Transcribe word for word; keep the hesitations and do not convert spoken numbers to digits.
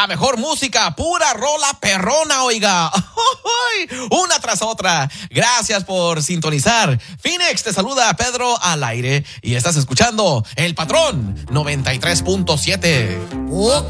la mejor música, pura rola perrona, oiga. Una tras otra. Gracias por sintonizar. Phoenix, te saluda Pedro al aire y estás escuchando El Patrón noventa y tres punto siete.